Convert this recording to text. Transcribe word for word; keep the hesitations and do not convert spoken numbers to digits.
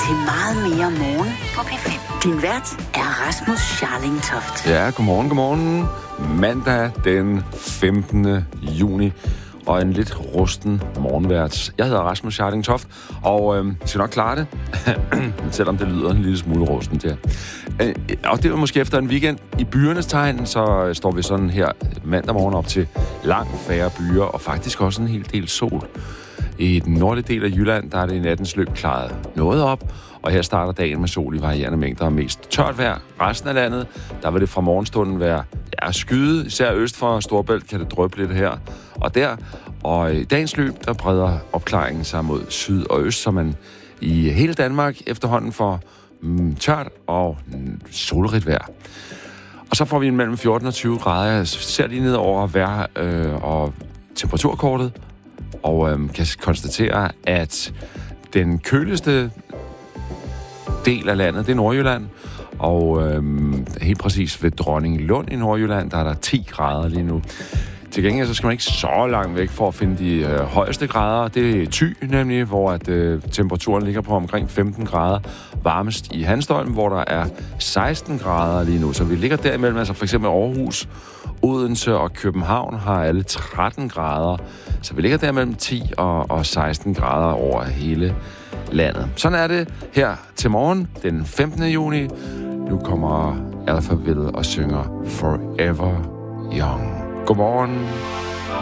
til meget mere morgen på P fem. Din vært er Rasmus Scharling Toft. Ja, godmorgen, godmorgen. Mandag den femtende juni. Og en lidt rusten morgenvært. Jeg hedder Rasmus Scharling Toft, og øh, skal nok klare det, selvom det lyder en lille smule rustent, ja. Øh, og det er måske efter en weekend i byernes tegn, så øh, står vi sådan her mandag morgen op til langt færre byer, og faktisk også en hel del sol. I den nordlige del af Jylland, der er det i nattens løb klaret noget op, og her starter dagen med sol i varierende mængder og mest tørt vejr. Resten af landet, der vil det fra morgenstunden være ja, skyde, især øst for Storebælt kan det dryppe lidt her og der. Og i dagens løb, der breder opklaringen sig mod syd og øst, så man i hele Danmark efterhånden får mm, tørt og mm, solrigt vejr. Og så får vi mellem fjorten og tyve grader. Jeg ser lige ned over vejr øh, og temperaturkortet, og øh, kan konstatere, at den køligste del af landet, det er Nordjylland. Og øh, helt præcis ved Dronninglund i Nordjylland, der er der ti grader lige nu. Til gengæld så skal man ikke så langt væk for at finde de øh, højeste grader. Det er Thy nemlig, hvor at, øh, temperaturen ligger på omkring femten grader. Varmest i Hanstholm, hvor der er seksten grader lige nu. Så vi ligger derimellem, altså for eksempel Aarhus, Odense og København har alle tretten grader. Så vi ligger der mellem ti og, og seksten grader over hele landet. Sådan er det her til morgen, den femtende juni. Nu kommer Alphaville og synger Forever Young. Godmorgen.